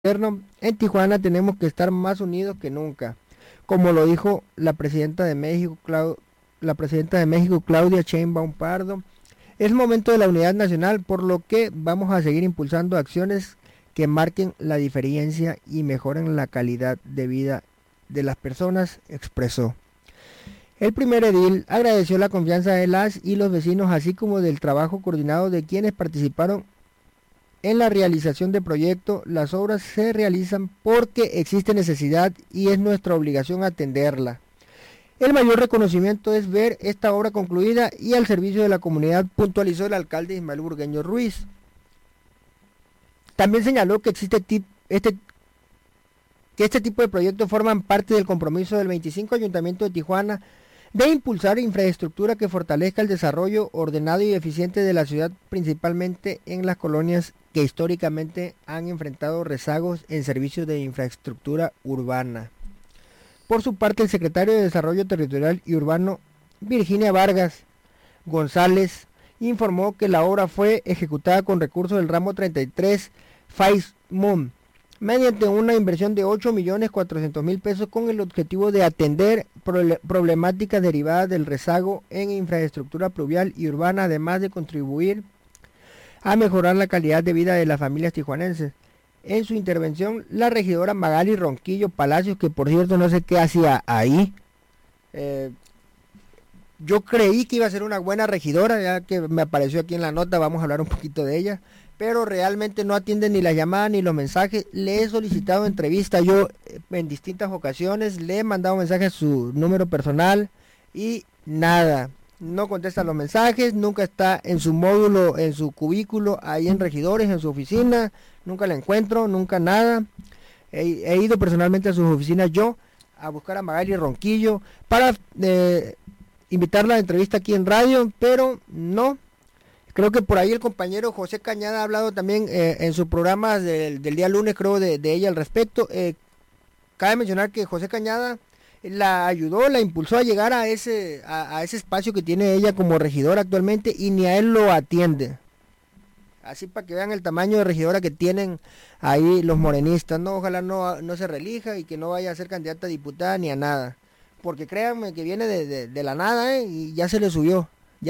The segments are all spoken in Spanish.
En Tijuana tenemos que estar más unidos que nunca, como lo dijo la presidenta de México, Claudia Sheinbaum Pardo. Es momento de la unidad nacional, por lo que vamos a seguir impulsando acciones que marquen la diferencia y mejoren la calidad de vida de las personas, expresó. El primer edil agradeció la confianza de las y los vecinos, así como del trabajo coordinado de quienes participaron en la realización del proyecto. Las obras se realizan porque existe necesidad y es nuestra obligación atenderla. El mayor reconocimiento es ver esta obra concluida y al servicio de la comunidad, puntualizó el alcalde Ismael Burgueño Ruiz. También señaló que este tipo de proyectos forman parte del compromiso del 25 Ayuntamiento de Tijuana de impulsar infraestructura que fortalezca el desarrollo ordenado y eficiente de la ciudad, principalmente en las colonias que históricamente han enfrentado rezagos en servicios de infraestructura urbana. Por su parte, el secretario de Desarrollo Territorial y Urbano, Virginia Vargas González, informó que la obra fue ejecutada con recursos del ramo 33 FAISMON, mediante una inversión de 8.400.000 pesos con el objetivo de atender problemáticas derivadas del rezago en infraestructura pluvial y urbana, además de contribuir a mejorar la calidad de vida de las familias tijuanenses. En su intervención, la regidora Magali Ronquillo Palacios, que por cierto no sé qué hacía ahí, yo creí que iba a ser una buena regidora, ya que me apareció aquí en la nota, vamos a hablar un poquito de ella, pero realmente no atiende ni las llamadas ni los mensajes. Le he solicitado entrevista yo en distintas ocasiones, le he mandado mensajes a su número personal y nada, no contesta los mensajes, nunca está en su módulo, en su cubículo, ahí en Regidores, en su oficina, nunca la encuentro, nunca nada. He ido personalmente a sus oficinas yo a buscar a Magali Ronquillo para invitarla a la entrevista aquí en radio, pero no. Creo que por ahí el compañero José Cañada ha hablado también en su programa del día lunes, creo, de ella al respecto. Cabe mencionar que José Cañada la ayudó, la impulsó a llegar a ese espacio que tiene ella como regidora actualmente, y ni a él lo atiende. Así para que vean el tamaño de regidora que tienen ahí los morenistas, ¿no? Ojalá no se reelija y que no vaya a ser candidata a diputada ni a nada. Porque créanme que viene de la nada, y ya se le subió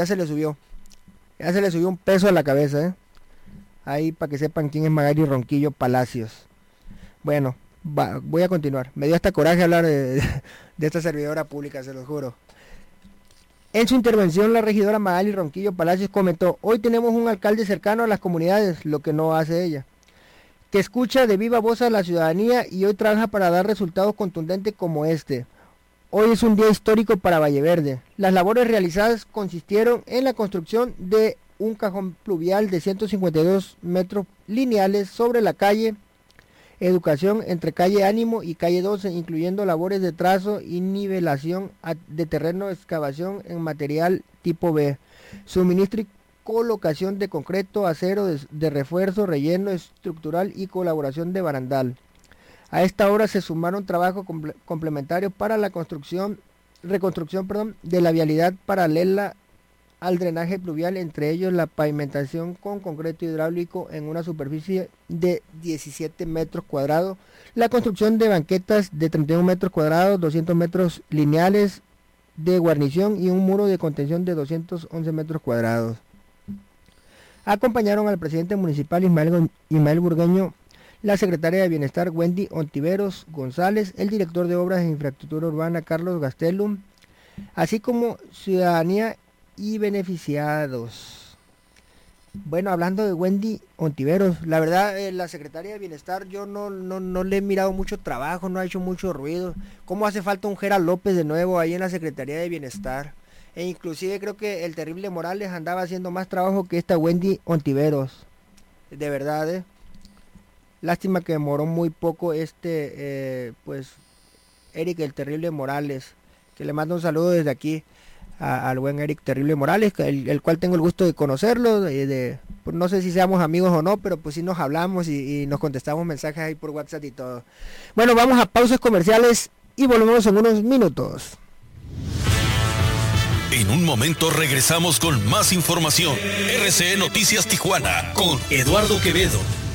un peso a la cabeza, ahí para que sepan quién es Magali Ronquillo Palacios. Bueno, voy a continuar. Me dio hasta coraje hablar de esta servidora pública, se lo juro. En su intervención, la regidora Magali Ronquillo Palacios comentó: hoy tenemos un alcalde cercano a las comunidades, lo que no hace ella, que escucha de viva voz a la ciudadanía y hoy trabaja para dar resultados contundentes como este. Hoy es un día histórico para Valle Verde. Las labores realizadas consistieron en la construcción de un cajón pluvial de 152 metros lineales sobre la calle Educación entre calle Ánimo y calle 12, incluyendo labores de trazo y nivelación de terreno, excavación en material tipo B, suministro y colocación de concreto, acero de refuerzo, relleno estructural y colaboración de barandal. A esta hora se sumaron trabajos complementarios para la reconstrucción de la vialidad paralela al drenaje pluvial, entre ellos la pavimentación con concreto hidráulico en una superficie de 17 metros cuadrados, la construcción de banquetas de 31 metros cuadrados, 200 metros lineales de guarnición y un muro de contención de 211 metros cuadrados. Acompañaron al presidente municipal Ismael Burgueño, la secretaria de Bienestar Wendy Ontiveros González, el director de Obras de Infraestructura Urbana Carlos Gastelum, así como ciudadanía y beneficiados. Bueno, hablando de Wendy Ontiveros, la verdad, la secretaria de Bienestar, yo no le he mirado mucho trabajo, no ha hecho mucho ruido. ¿Cómo hace falta un Gera López de nuevo ahí en la Secretaría de Bienestar? E inclusive creo que el terrible Morales andaba haciendo más trabajo que esta Wendy Ontiveros. De verdad, Lástima que demoró muy poco pues Eric el Terrible Morales, que le mando un saludo desde aquí al buen Eric Terrible Morales, el cual tengo el gusto de conocerlo, pues no sé si seamos amigos o no, pero pues sí nos hablamos y nos contestamos mensajes ahí por WhatsApp y todo. Bueno, vamos a pausas comerciales y volvemos en unos minutos. En un momento regresamos con más información. RCN Noticias Tijuana con Eduardo Quevedo.